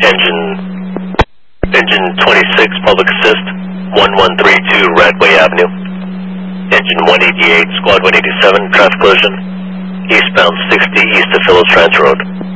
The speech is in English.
Engine 26, public assist, 1132 Radway Avenue. Engine 188, squad 187, traffic collision, eastbound 60 east of Phillips Ranch Road.